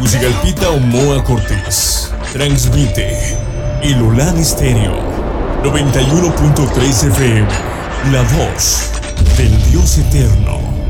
Tegucigalpita o Moa Cortés. Transmite Ilulán Estéreo 91.3 FM. La voz del Dios eterno.